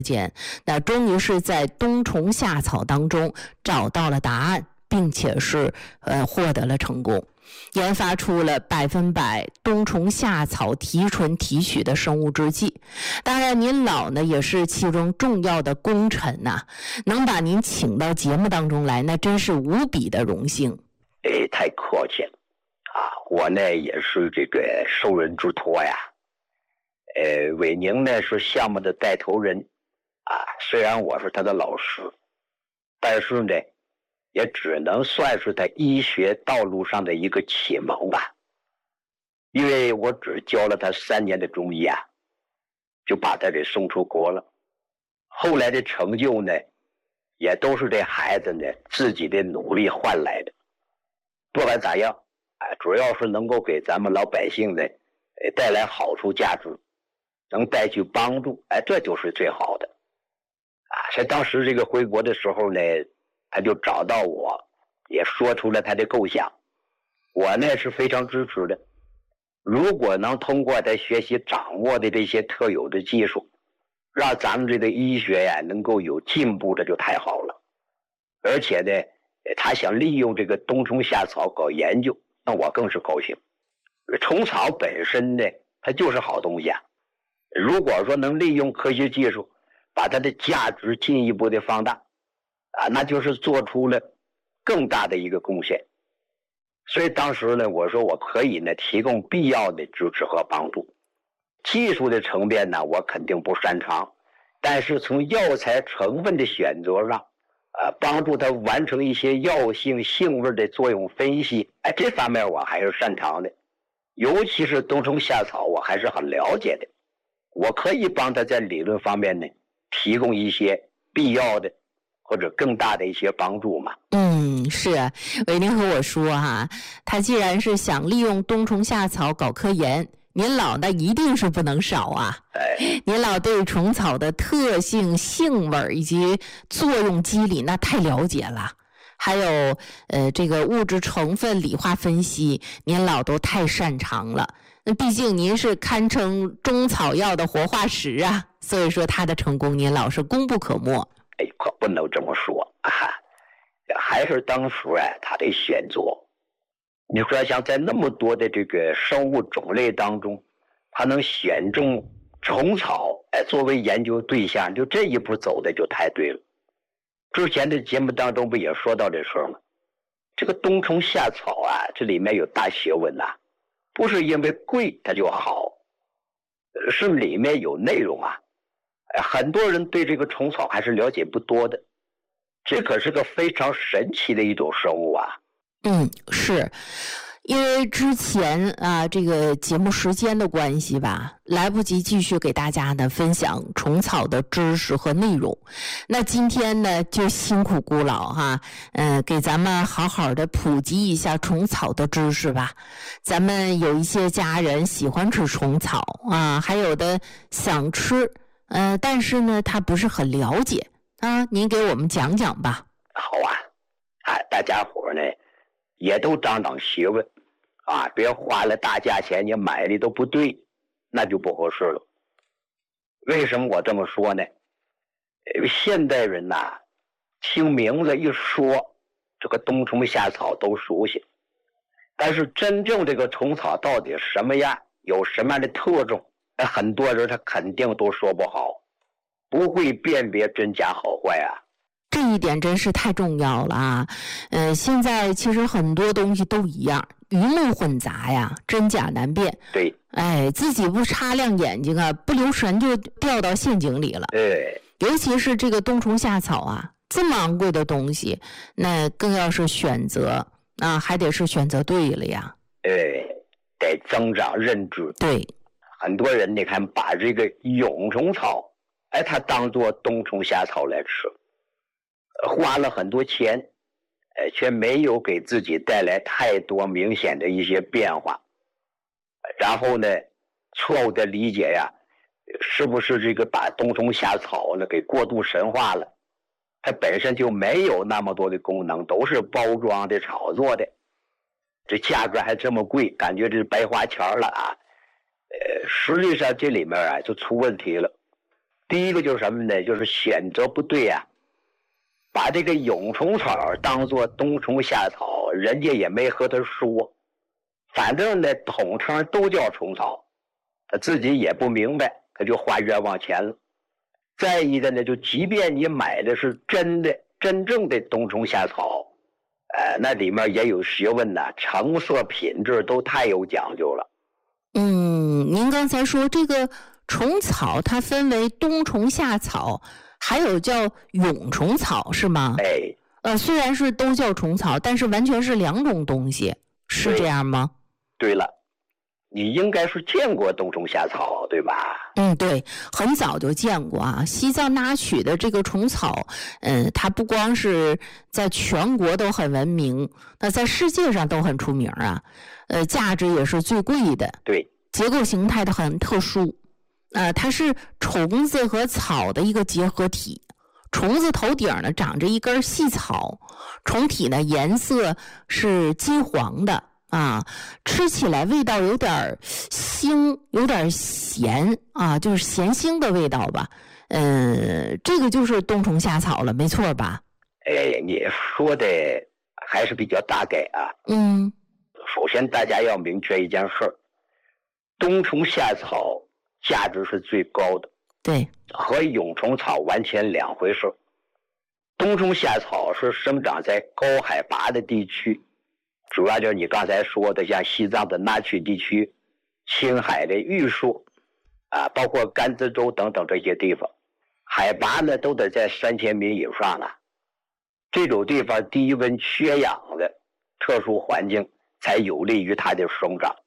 间，那终于是在冬虫夏草当中找到了答案，并且是获得了成功，研发出了100%冬虫夏草提纯提取的生物制剂。当然您老呢也是其中重要的功臣呐，能把您请到节目当中来，那真是无比的荣幸。 太客气了啊！我呢也是这个受人之托呀。伟宁呢是项目的带头人啊，虽然我是他的老师，但是呢也只能算是他医学道路上的一个启蒙吧。因为我只教了他3年的中医啊，就把他给送出国了。后来的成就呢，也都是这孩子呢自己的努力换来的。不管咋样，主要是能够给咱们老百姓呢带来好处价值，能带去帮助，这就是最好的。所以当时这个回国的时候呢，他就找到我，也说出了他的构想。我呢是非常支持的。如果能通过他学习掌握的这些特有的技术，让咱们这个医学呀能够有进步，这就太好了。而且呢，他想利用这个冬虫夏草搞研究，那我更是高兴。虫草本身呢，它就是好东西啊。如果说能利用科学技术，把它的价值进一步的放大，那就是做出了更大的一个贡献。所以当时呢，我说我可以呢提供必要的支持和帮助。技术的层面呢，我肯定不擅长，但是从药材成分的选择上，帮助他完成一些药性、性味的作用分析，这方面我还是擅长的。尤其是冬虫夏草，我还是很了解的。我可以帮他在理论方面呢提供一些必要的或者更大的一些帮助嘛。 是啊，伟宁和我说他既然是想利用冬虫夏草搞科研，您老那一定是不能少啊。您老对虫草的特性、性味以及作用机理那太了解了。还有这个物质成分理化分析，您老都太擅长了。那毕竟您是堪称中草药的活化石啊，所以说他的成功您老是功不可没。 可不能这么说还是当时他的选择。你说像在那么多的这个生物种类当中，他能选中虫草作为研究对象，就这一步走的就太对了。之前的节目当中不也说到这事吗？这个冬虫夏草这里面有大学问不是因为贵它就好，是里面有内容很多人对这个虫草还是了解不多的，这可是个非常神奇的一种生物是因为之前这个节目时间的关系吧，来不及继续给大家呢分享虫草的知识和内容。那今天呢就辛苦姑老给咱们好好的普及一下虫草的知识吧。咱们有一些家人喜欢吃虫草还有的想吃，但是呢他不是很了解您给我们讲讲吧。 好大家伙呢也都长长学问别花了大价钱你买的都不对，那就不合适了。为什么我这么说呢？现代人听名字一说，这个冬虫夏草都熟悉，但是真正这个虫草到底什么样，有什么样的特征，很多人他肯定都说不好，不会辨别真假好坏这一点真是太重要了现在其实很多东西都一样，鱼目混杂真假难辨。 对， 自己不擦亮眼睛不留神就掉到陷阱里了。尤其是这个冬虫夏草这么昂贵的东西，那更要是选择还得是选择对了呀。 得增长认知。 对， 很多人你看把这个蛹虫草它当作冬虫夏草来吃，花了很多钱却没有给自己带来太多明显的一些变化。然后呢错误的理解是不是这个把冬虫夏草呢给过度神化了，它本身就没有那么多的功能，都是包装的炒作的，这价格还这么贵，感觉这是白花钱了实际上这里面就出问题了。 第一个就是什么呢？就是选择不对呀，把这个蛹虫草当作冬虫夏草，人家也没和他说，反正呢统称都叫虫草，他自己也不明白，他就花冤枉钱了。再一个呢，就即便你买的是真正的冬虫夏草，那里面也有学问呐，成色品质都太有讲究了。 您刚才说这个虫草它分为冬虫夏草，还有叫蛹虫草是吗？虽然是都叫虫草，但是完全是两种东西，是这样吗？ 对了，你应该是见过冬虫夏草对吧？ 对，很早就见过啊。西藏那曲的这个虫草，它不光是在全国都很闻名，那在世界上都很出名啊。价值也是最贵的。 对， 结构形态的很特殊，它是虫子和草的一个结合体。虫子头顶呢长着一根细草，虫体呢颜色是金黄的啊，吃起来味道有点腥，有点咸啊，就是咸腥的味道吧。这个就是冬虫夏草了，没错吧？ 你说的还是比较大概啊。首先大家要明确一件事，冬虫夏草价值是最高的， 对， 和蛹虫草完全两回事。冬虫夏草是生长在高海拔的地区，主要就是你刚才说的像西藏的那曲地区、青海的玉树包括甘孜州等等这些地方，海拔呢都得在3000米以上了。这种地方低温缺氧的特殊环境才有利于它的生长。